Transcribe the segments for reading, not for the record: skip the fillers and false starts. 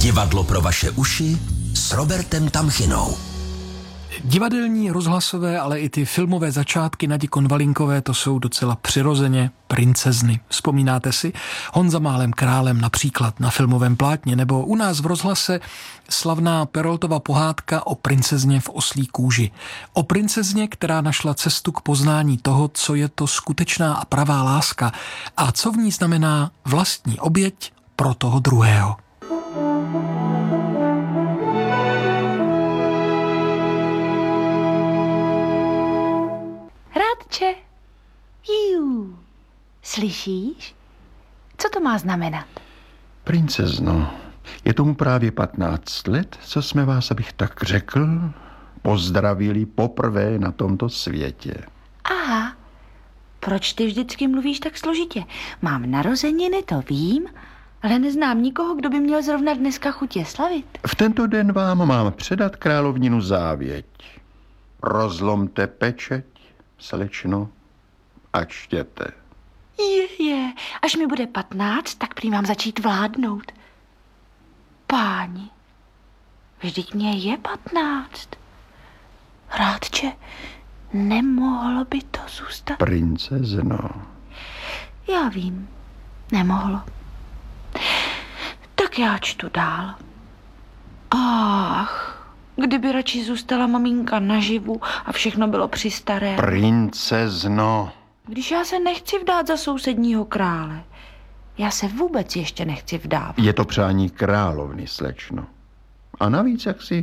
Divadlo pro vaše uši s Robertem Tamchinou. Divadelní, rozhlasové, ale i ty filmové začátky Nadi Konvalinkové, to jsou docela přirozeně princezny. Vzpomínáte si? Honza Málem králem například na filmovém plátně, nebo u nás v rozhlase slavná Perraultova pohádka o princezně v oslí kůži. O princezně, která našla cestu k poznání toho, co je to skutečná a pravá láska a co v ní znamená vlastní oběť pro toho druhého. Rádče, slyšíš? Co to má znamenat? Princezno, je tomu právě 15 let, co jsme vás, abych tak řekl, pozdravili poprvé na tomto světě. Aha, proč ty vždycky mluvíš tak složitě? Mám narozeniny, to vím, ale neznám nikoho, kdo by měl zrovna dneska chutě slavit. V tento den vám mám předat královninu závěť. Rozlomte pečeť, slečno, a čtěte. Až mi bude 15, tak prý mám začít vládnout. Páni, vždyť mě je 15. Rádče, nemohlo by to zůstat? Princezno. Já vím, nemohlo. Tak já čtu dál. Ach, kdyby radši zůstala maminka naživu a všechno bylo při staré. Princezno. Když já se nechci vdát za sousedního krále. Já se vůbec ještě nechci vdávat. Je to přání královny, slečno. A navíc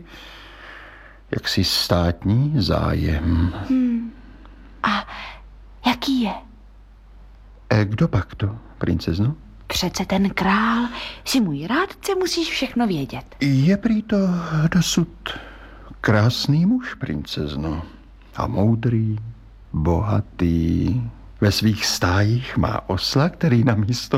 jaksi státní zájem. A jaký je? Kdo pak to, princezno? Přece ten král, si můj rádce, musíš všechno vědět. Je prý to dosud krásný muž, princezno. A moudrý, bohatý. Ve svých stájích má osla, který na místo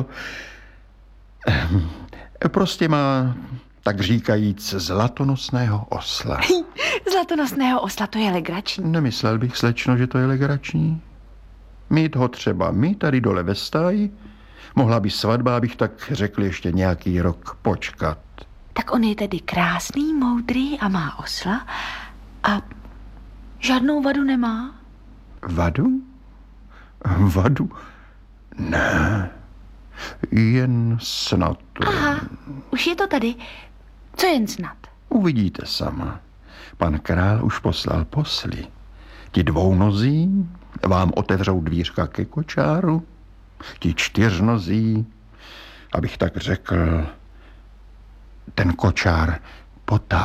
prostě má, tak říkajíc, zlatonosného osla. Zlatonosného osla, to je legrační. Nemyslel bych, slečno, že to je legrační. Mít ho třeba my tady dole ve stáji. Mohla by svatba, abych tak řekl, ještě nějaký rok počkat. Tak on je tedy krásný, moudrý a má osla a žádnou vadu nemá? Vadu? Vadu? Ne, jen snad. Aha, už je to tady. Co jen snad? Uvidíte sama. Pan král už poslal posly. Ti dvounozí vám otevřou dvířka ke kočáru. Ti čtyřnozí, abych tak řekl, ten kočár potáhnou.